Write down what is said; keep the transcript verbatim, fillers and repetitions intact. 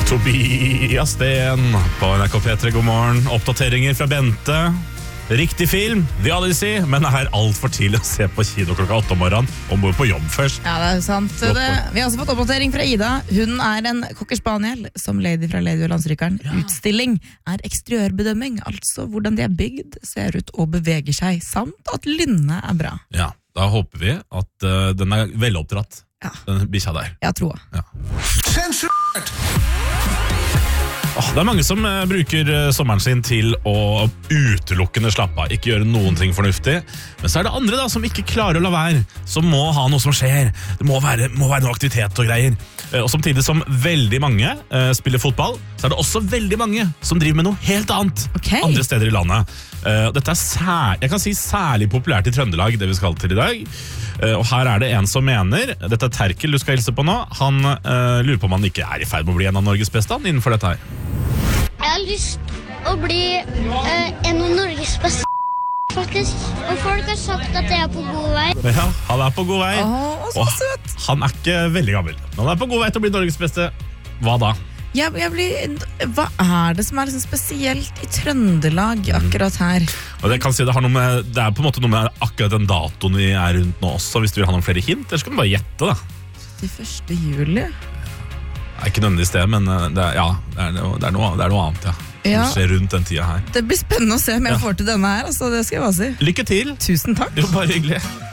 Tobias Sten på N R K P tre, god morgen. Oppdateringer fra Bente. Riktig film, The Odyssey, men det er alt for tidlig å se på kino klokka åtte om morgenen og må på jobb først. Ja, det er sant. Det, vi har også fått oppdatering fra Ida. Hun er en cocker spaniel, som lady fra Lady og Landstrykeren. Ja. Utstilling er eksteriørbedømming, altså hvordan de er bygd, ser ut og beveger seg, samt at lynnet er bra. Ja, da håper vi at uh, den er veloppdratt. Ja. Den bikkja der. Jeg tror. Ja. Oh, det er mange som uh, bruker uh, sommeren sin til å utelukkende slappe av, ikke gjøre noen ting fornuftig. Men så er det andre da som ikke klarer å la være, som må ha noe som skjer. Det må være, må være noe aktivitet og greier. Uh, og samtidig som veldig mange uh, spiller fotball, så er det også veldig mange som driver med noe helt annet okay. andre steder i landet. Uh, dette er sær, jeg kan si særlig populært i Trøndelag, det vi skal til i dag. Uh, og her er det en som mener, dette er Terkel du skal hilse på nå, han uh, lurer på om han ikke er i ferd med å bli en av Norges beste innenfor dette her. Jeg har lyst å bli uh, en av Norges beste, faktisk. Og folk har sagt at jeg er på god vei. Ja, han er på god vei. Åh, så søt. Og han er ikke veldig gammel. Han er på god vei til å bli Norges beste. Hva da? Jeg, jeg blir, hva er det som er liksom spesielt i Trøndelag akkurat her? Og det, kan si, det, har noe med, det er på en måte noe med akkurat den datoen vi er rundt nå også, hvis du vil ha noen flere hint. Eller skal du bare gjette, da? syttiførste juli? Det er ikke nødvendigvis det, men det er, ja, det er, noe, det er, noe, det er noe annet, ja. Ja. Som skjer rundt den tida her. Det blir spennende å se om jeg ja. får til denne her, altså, det skal jeg bare si. Lykke til! Tusen takk! Det var bare hyggelig.